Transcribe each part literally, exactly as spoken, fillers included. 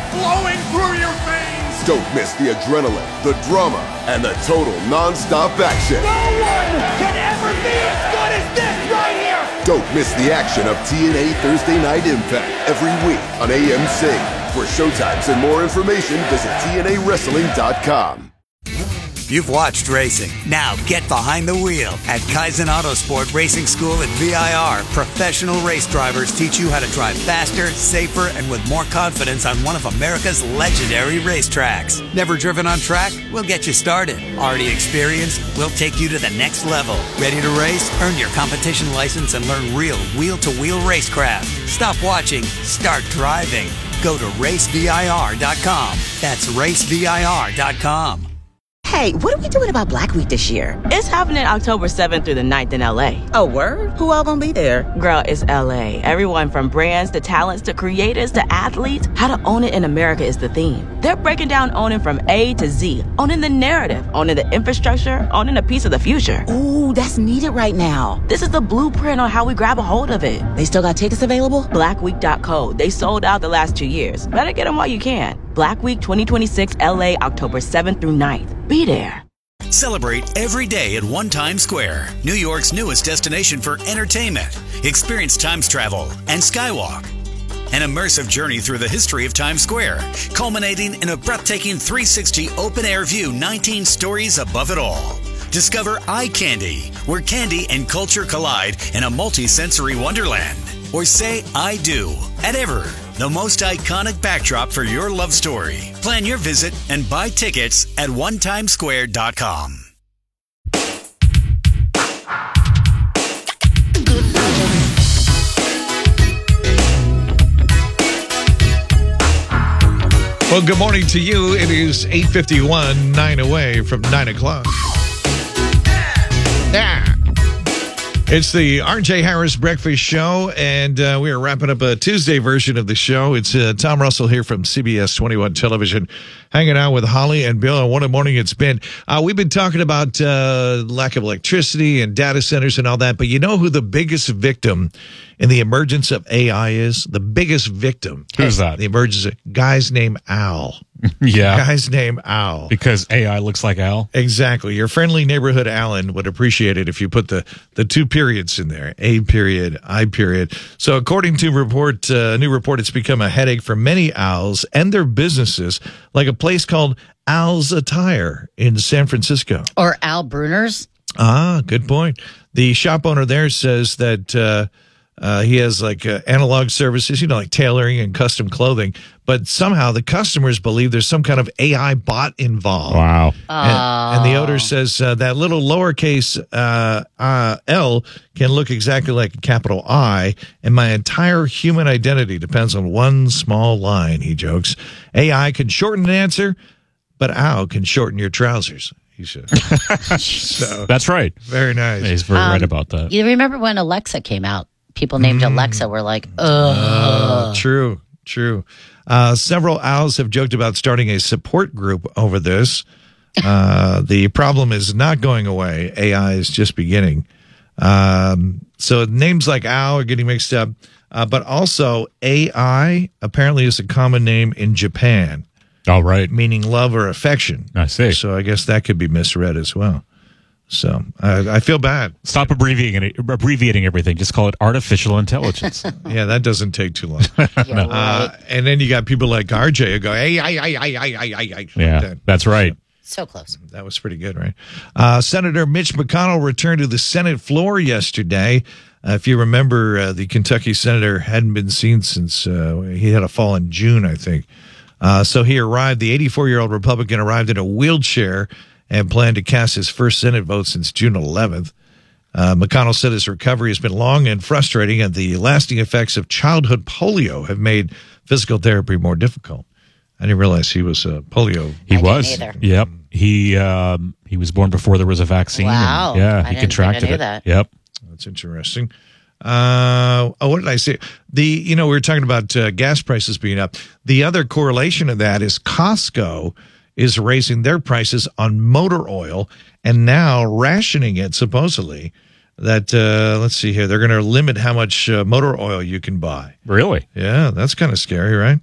flowing through your veins. Don't miss the adrenaline, the drama, and the total non-stop action. No one can ever be as good as this right here. Don't miss the action of T N A Thursday Night Impact every week on A M C. For showtimes and more information, visit T N A wrestling dot com. You've watched racing. Now get behind the wheel. At Kaizen Autosport Racing School at V I R, professional race drivers teach you how to drive faster, safer, and with more confidence on one of America's legendary racetracks. Never driven on track? We'll get you started. Already experienced? We'll take you to the next level. Ready to race? Earn your competition license and learn real wheel-to-wheel racecraft. Stop watching. Start driving. Go to race V I R dot com. That's race V I R dot com. Hey, what are we doing about Black Week this year? It's happening October seventh through the ninth in L A. Oh, word? Who all gonna be there? Girl, it's L A. Everyone from brands to talents to creators to athletes. How to own it in America is the theme. They're breaking down owning from A to Z. Owning the narrative, owning the infrastructure, owning a piece of the future. Ooh, that's needed right now. This is the blueprint on how we grab a hold of it. They still got tickets available? black week dot co. They sold out the last two years. Better get them while you can. Black Week twenty twenty-six L A, October seventh through ninth. Be there. Celebrate every day at One Times Square, New York's newest destination for entertainment. Experience Times travel and Skywalk. An immersive journey through the history of Times Square, culminating in a breathtaking three sixty open-air view, nineteen stories above it all. Discover Eye Candy, where candy and culture collide in a multi-sensory wonderland. Or say I do at Ever, the most iconic backdrop for your love story. Plan your visit and buy tickets at one times square dot com. Well, good morning to you. It is eight fifty-one, nine away from nine o'clock. Yeah. It's the R J Harris Breakfast Show, and uh, we are wrapping up a Tuesday version of the show. It's uh, Tom Russell here from C B S twenty-one Television, hanging out with Holly and Bill. And what a morning it's been. Uh, we've been talking about uh, lack of electricity and data centers and all that, but you know who the biggest victim in the emergence of A I is? The biggest victim. Who's that? The emergence of guy's name Al. Yeah. Guy's name Al. Because A I looks like Al? Exactly. Your friendly neighborhood Alan would appreciate it if you put the, the two periods in there. A period, I period. So according to report, uh, a new report, it's become a headache for many Als and their businesses, like a place called Al's Attire in San Francisco. Or Al Bruner's. Ah, good point. The shop owner there says that uh, uh, he has like uh, analog services, you know, like tailoring and custom clothing, but somehow the customers believe there's some kind of A I bot involved. Wow. And, and the owner says uh, that little lowercase uh, uh, L can look exactly like a capital I, and my entire human identity depends on one small line, he jokes. A I can shorten an answer, but Al can shorten your trousers. He said. So, that's right. Very nice. He's very Um, right about that. You remember when Alexa came out? People named Mm. Alexa were like, ugh. Uh, true, true. Uh, several Owls have joked about starting a support group over this. Uh, the problem is not going away. A I is just beginning. Um, so names like Owl are getting mixed up. Uh, but also A I apparently is a common name in Japan. All right. Meaning love or affection. I see. So I guess that could be misread as well. So I, I feel bad. Stop abbreviating it, abbreviating everything. Just call it artificial intelligence. Yeah, that doesn't take too long. You're Uh, right. and then you got people like R J who go, hey, I, I, I, I, I, I. Yeah, that, that's right. So close. that was pretty good, right? Uh, Senator Mitch McConnell returned to the Senate floor yesterday. Uh, if you remember, uh, the Kentucky senator hadn't been seen since uh, he had a fall in June, I think. Uh, so he arrived, the eighty-four-year-old Republican arrived in a wheelchair and planned to cast his first Senate vote since June eleventh. Uh, McConnell said his recovery has been long and frustrating, and the lasting effects of childhood polio have made physical therapy more difficult. I didn't realize he was uh, polio. He I didn't was. either. Yep. He um, he was born before there was a vaccine. Wow. And, yeah, I he didn't contracted think I knew it. that. Yep. That's interesting. Uh, oh, what did I say? The you know we were talking about uh, gas prices being up. The other correlation of that is Costco is raising their prices on motor oil and now rationing it supposedly. That uh, let's see here, they're going to limit how much uh, motor oil you can buy. Really? Yeah, that's kind of scary, right?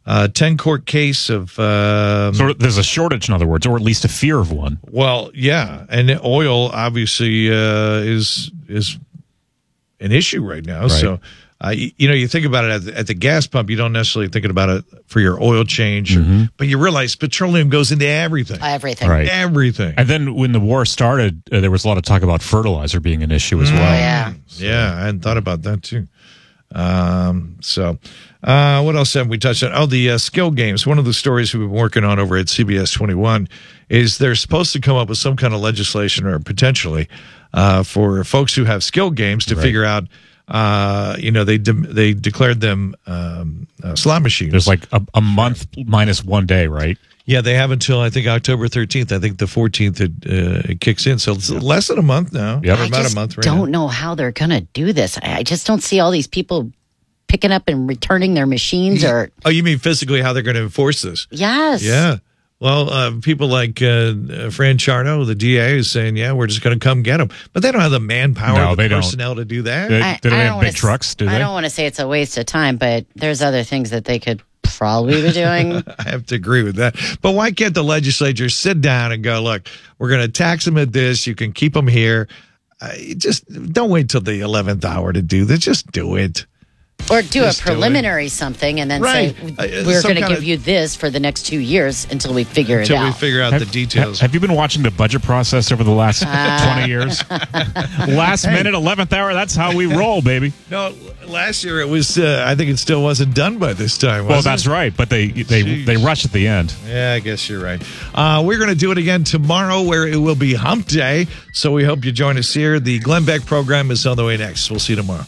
uh, ten court case of. Um, So there's a shortage, in other words, or at least a fear of one. well, yeah, and oil obviously uh, is is an issue right now. Right. So. Uh, you, you know, you think about it at the, at the gas pump, you don't necessarily think about it for your oil change, or, Mm-hmm. but you realize petroleum goes into everything. Everything. Right. Everything. And then when the war started, uh, there was a lot of talk about fertilizer being an issue as well. Oh, yeah. Yeah, I hadn't thought about that too. Um, so, uh, what else have we touched on? Oh, the uh, skill games. One of the stories we've been working on over at C B S twenty-one is they're supposed to come up with some kind of legislation, or potentially uh, for folks who have skill games to Right. figure out. Uh, you know, they de- they declared them um, uh, slot machines. There's like a, a month minus one day, right? Yeah, they have until I think October thirteenth. I think the fourteenth it, uh, it kicks in, so it's less than a month now. Yep. Or I about just a month right don't now. know how they're going to do this. I I just don't see all these people picking up and returning their machines or, Oh, you mean physically how they're going to enforce this? yes. Yeah. Well, uh, people like uh, Fran Charno, the D A, is saying, yeah, we're just going to come get them. But they don't have the manpower, No, the they don't. personnel to do that. They- I, they don't I have wanna big s- trucks, do I they? don't want to say it's a waste of time, but there's other things that they could probably be doing. I have to agree with that. But why can't the legislature sit down and go, look, we're going to tax them at this. You can keep them here. Uh, just don't wait till the eleventh hour to do this. Just do it. Or do a Just do it. preliminary something and then Right. say, Uh, we're some going to kinda- give you this for the next two years until we figure Until it we out. figure out the details. Have you been watching the budget process over the last twenty years? Last minute, eleventh hour, that's how we roll, baby. No, last year it was, uh, I think it still wasn't done by this time, was Well, it? that's right, but they they Jeez. they rush at the end. Yeah, I guess you're right. Uh, we're going to do it again tomorrow where it will be hump day. So we hope you join us here. The Glenn Beck program is on the way next. We'll see you tomorrow.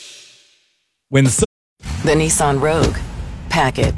When so- the Nissan Rogue. Pack it.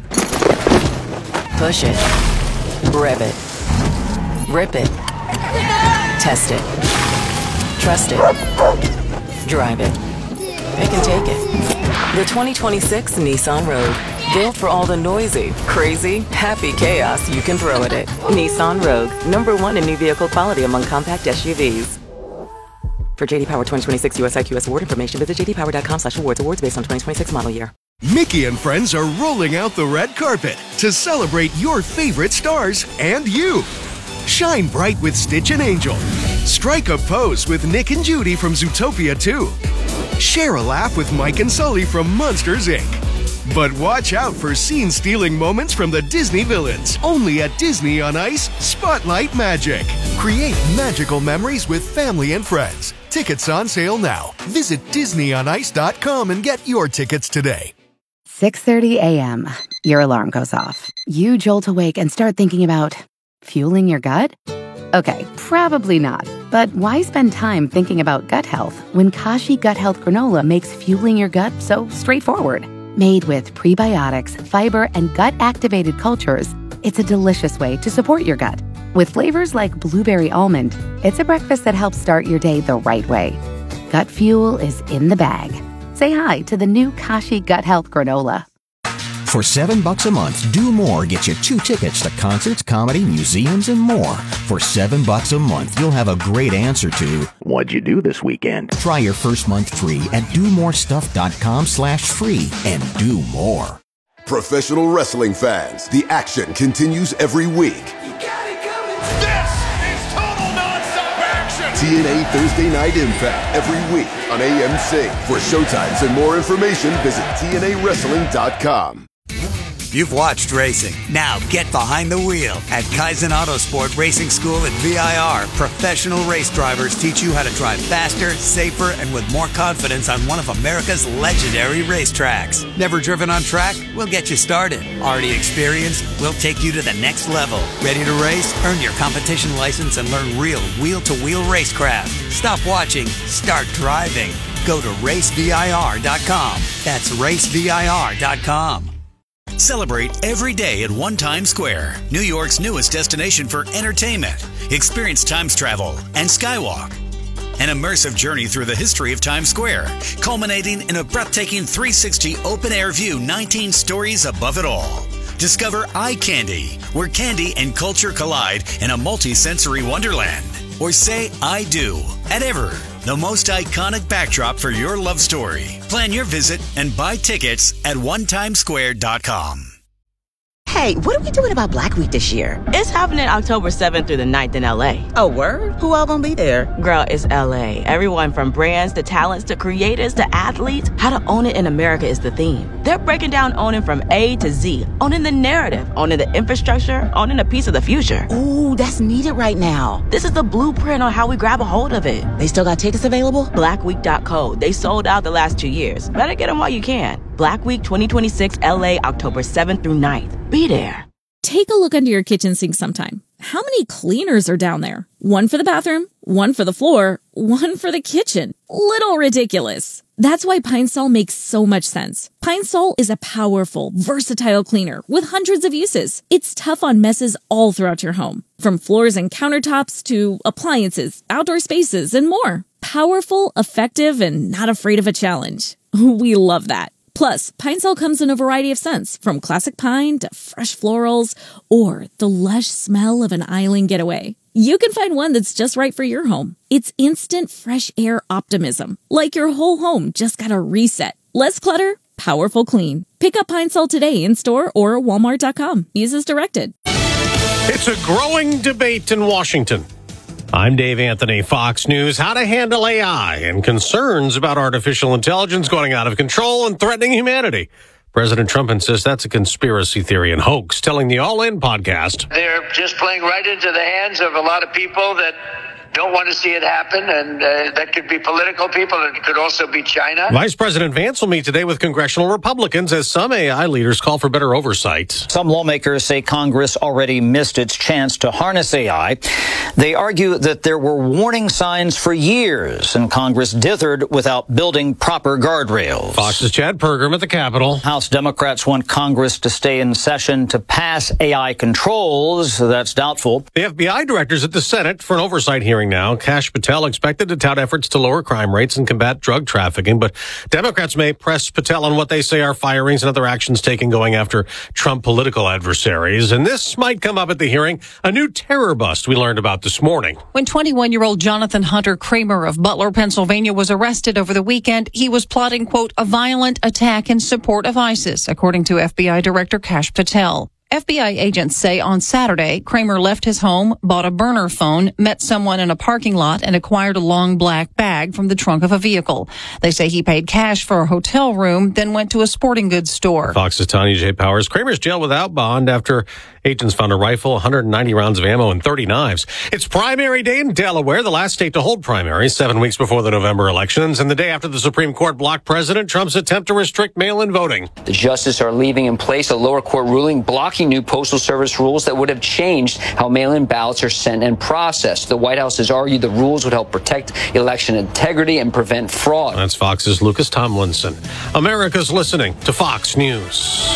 Push it. Rev it. Rip it. Test it. Trust it. Drive it. It can take it. The twenty twenty-six Nissan Rogue. Built for all the noisy, crazy, happy chaos you can throw at it. Nissan Rogue. Number one in new vehicle quality among compact S U Vs. For J D Power twenty twenty-six U S I Q S award information, visit j d power dot com slash awards. Awards based on twenty twenty-six model year. Mickey and friends are rolling out the red carpet to celebrate your favorite stars and you. Shine bright with Stitch and Angel. Strike a pose with Nick and Judy from Zootopia two. Share a laugh with Mike and Sully from Monsters, Incorporated. But watch out for scene-stealing moments from the Disney villains. Only at Disney on Ice Spotlight Magic. Create magical memories with family and friends. Tickets on sale now. Visit disney on ice dot com and get your tickets today. six thirty a.m. Your alarm goes off. You jolt awake and start thinking about fueling your gut? Okay, probably not. But why spend time thinking about gut health when Kashi Gut Health Granola makes fueling your gut so straightforward? Made with prebiotics, fiber, and gut-activated cultures, it's a delicious way to support your gut. With flavors like blueberry almond, it's a breakfast that helps start your day the right way. Gut fuel is in the bag. Say hi to the new Kashi Gut Health Granola. For seven bucks a month, Do More gets you two tickets to concerts, comedy, museums, and more. For seven bucks a month, you'll have a great answer to what'd you do this weekend? Try your first month free at do more stuff dot com slash free and do more. Professional wrestling fans, the action continues every week. This is total non-stop action. T N A Thursday Night Impact every week on A M C. For showtimes and more information, visit T N A wrestling dot com. You've watched racing. Now get behind the wheel. At Kaizen Autosport Racing School at V I R, professional race drivers teach you how to drive faster, safer, and with more confidence on one of America's legendary racetracks. Never driven on track? We'll get you started. Already experienced? We'll take you to the next level. Ready to race? Earn your competition license and learn real wheel-to-wheel racecraft. Stop watching. Start driving. Go to race V I R dot com. That's race V I R dot com. Celebrate every day at One Times Square, New York's newest destination for entertainment. Experience Times travel and Skywalk. An immersive journey through the history of Times Square, culminating in a breathtaking three sixty open-air view nineteen stories above it all. Discover Eye Candy, where candy and culture collide in a multi-sensory wonderland. Or say I do at Ever, the most iconic backdrop for your love story. Plan your visit and buy tickets at one times square dot com. Hey, what are we doing about Black Week this year? It's happening October seventh through the ninth in L A. Oh, word? Who all gonna be there? Girl, it's L A. Everyone from brands to talents to creators to athletes, how to own it in America is the theme. They're breaking down owning from A to Z, owning the narrative, owning the infrastructure, owning a piece of the future. Ooh, that's needed right now. This is the blueprint on how we grab a hold of it. They still got tickets available? black week dot co. They sold out the last two years. Better get them while you can. Black Week twenty twenty-six L A, October seventh through ninth. Be there. Take a look under your kitchen sink sometime. How many cleaners are down there? One for the bathroom, one for the floor, one for the kitchen. Little ridiculous. That's why Pine Sol makes so much sense. Pine Sol is a powerful, versatile cleaner with hundreds of uses. It's tough on messes all throughout your home, from floors and countertops to appliances, outdoor spaces, and more. Powerful, effective, and not afraid of a challenge. We love that. Plus, Pine Sol comes in a variety of scents, from classic pine to fresh florals, or the lush smell of an island getaway. You can find one that's just right for your home. It's instant fresh air optimism, like your whole home just got a reset. Less clutter, powerful clean. Pick up Pine Sol today in store or walmart dot com. Use as directed. It's a growing debate in Washington. I'm Dave Anthony, Fox News. How to handle A I and concerns about artificial intelligence going out of control and threatening humanity. President Trump insists that's a conspiracy theory and hoax, telling the All In podcast. They're just playing right into the hands of a lot of people that don't want to see it happen, and uh, that could be political people, and it could also be China. Vice President Vance will meet today with congressional Republicans as some A I leaders call for better oversight. Some lawmakers say Congress already missed its chance to harness A I. They argue that there were warning signs for years, and Congress dithered without building proper guardrails. Fox's Chad Pergram at the Capitol. House Democrats want Congress to stay in session to pass A I controls. That's doubtful. The F B I director's at the Senate for an oversight hearing now. Kash Patel expected to tout efforts to lower crime rates and combat drug trafficking, but Democrats may press Patel on what they say are firings and other actions taken going after Trump political adversaries. And this might come up at the hearing, a new terror bust we learned about this morning. When twenty-one-year-old Jonathan Hunter Kramer of Butler, Pennsylvania was arrested over the weekend, he was plotting, quote, a violent attack in support of ISIS, according to F B I Director Kash Patel. F B I agents say on Saturday, Kramer left his home, bought a burner phone, met someone in a parking lot, and acquired a long black bag from the trunk of a vehicle. They say he paid cash for a hotel room, then went to a sporting goods store. Fox's Tanya J. Powers. Kramer's jailed without bond after agents found a rifle, one hundred ninety rounds of ammo, and thirty knives. It's primary day in Delaware, the last state to hold primaries, seven weeks before the November elections, and the day after the Supreme Court blocked President Trump's attempt to restrict mail-in voting. The justices are leaving in place a lower court ruling blocking new Postal Service rules that would have changed how mail-in ballots are sent and processed. The White House has argued the rules would help protect election integrity and prevent fraud. That's Fox's Lucas Tomlinson. America's listening to Fox News.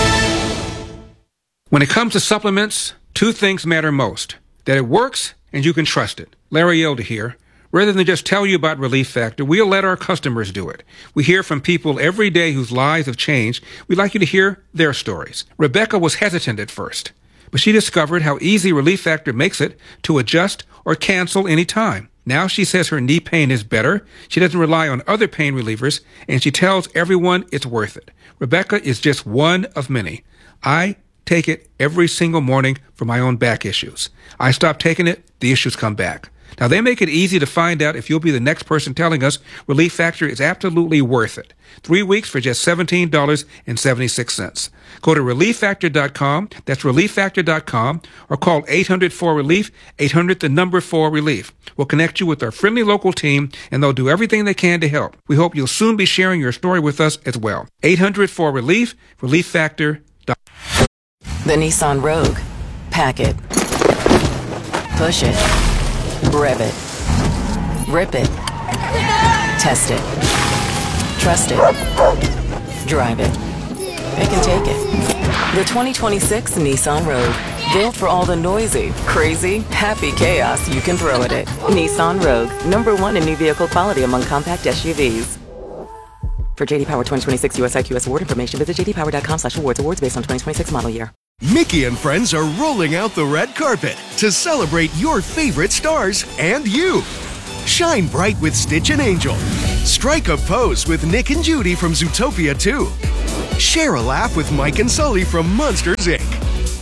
When it comes to supplements, two things matter most: that it works and you can trust it. Larry Elder here. Rather than just tell you about Relief Factor, we'll let our customers do it. We hear from people every day whose lives have changed. We'd like you to hear their stories. Rebecca was hesitant at first, but she discovered how easy Relief Factor makes it to adjust or cancel any time. Now she says her knee pain is better, she doesn't rely on other pain relievers, and she tells everyone it's worth it. Rebecca is just one of many. I take it every single morning for my own back issues. I stop taking it, the issues come back. Now, they make it easy to find out if you'll be the next person telling us Relief Factor is absolutely worth it. Three weeks for just seventeen dollars and seventy-six cents. Go to relief factor dot com, that's relief factor dot com, or call eight hundred four relief, eight hundred the number four relief. We'll connect you with our friendly local team, and they'll do everything they can to help. We hope you'll soon be sharing your story with us as well. eight hundred four relief, relief factor dot com. The Nissan Rogue. Pack it. Push it. Rev it. Rip it. Test it. Trust it. Drive it. It can take it. The twenty twenty-six Nissan Rogue. Built for all the noisy, crazy, happy chaos you can throw at it. Nissan Rogue. Number one in new vehicle quality among compact S U Vs. For J D Power twenty twenty-six U S I Q S award information, visit j d power dot com slash awards. Awards based on twenty twenty-six model year. Mickey and friends are rolling out the red carpet to celebrate your favorite stars and you. Shine bright with Stitch and Angel. Strike a pose with Nick and Judy from Zootopia two. Share a laugh with Mike and Sully from Monsters, Incorporated.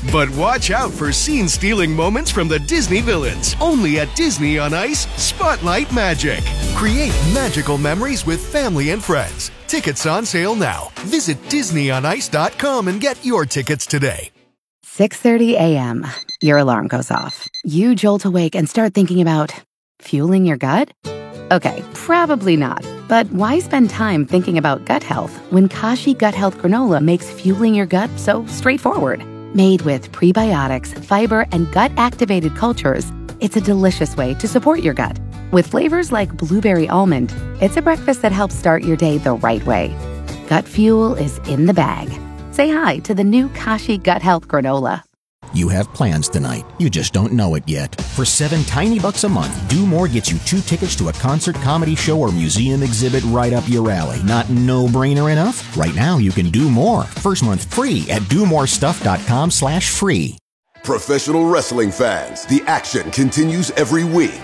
But watch out for scene-stealing moments from the Disney villains. Only at Disney on Ice, Spotlight Magic. Create magical memories with family and friends. Tickets on sale now. Visit disney on ice dot com and get your tickets today. six thirty a.m. Your alarm goes off. You jolt awake and start thinking about fueling your gut? Okay, probably not. But why spend time thinking about gut health when Kashi Gut Health Granola makes fueling your gut so straightforward? Made with prebiotics, fiber, and gut-activated cultures, it's a delicious way to support your gut. With flavors like blueberry almond, it's a breakfast that helps start your day the right way. Gut fuel is in the bag. Say hi to the new Kashi Gut Health Granola. You have plans tonight. You just don't know it yet. For seven tiny bucks a month, Do More gets you two tickets to a concert, comedy show, or museum exhibit right up your alley. Not no-brainer enough? Right now, you can do more. First month free at do more stuff dot com slash free. Professional wrestling fans, the action continues every week.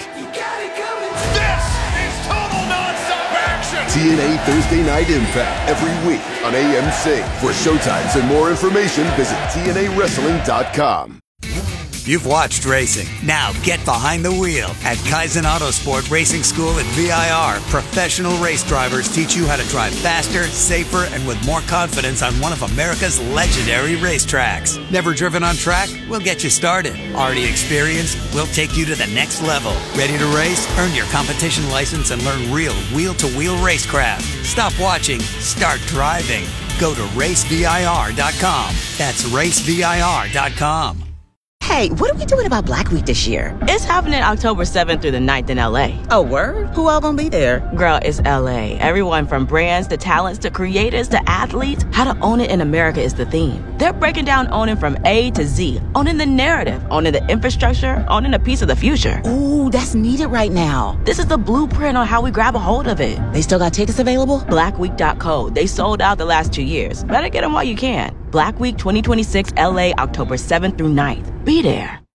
This is total non-stop action. T N A Thursday Night Impact every week on A M C. For showtimes and more information, visit T N A wrestling dot com. You've watched racing. Now get behind the wheel at Kaizen Autosport Racing School at V I R. Professional race drivers teach you how to drive faster, safer, and with more confidence on one of America's legendary racetracks. Never driven on track? We'll get you started. Already experienced? We'll take you to the next level. Ready to race? Earn your competition license and learn real wheel-to-wheel racecraft. Stop watching. Start driving. Go to race V I R dot com. That's race V I R dot com. Hey, what are we doing about Black Week this year? It's happening October seventh through the ninth in L A. Oh, word? Who all gonna be there? Girl, it's L A. Everyone from brands to talents to creators to athletes, how to own it in America is the theme. They're breaking down owning from A to Z, owning the narrative, owning the infrastructure, owning a piece of the future. Ooh, that's needed right now. This is the blueprint on how we grab a hold of it. They still got tickets available? black week dot co. They sold out the last two years. Better get them while you can. Black Week twenty twenty-six L A, October seventh through ninth. Be there.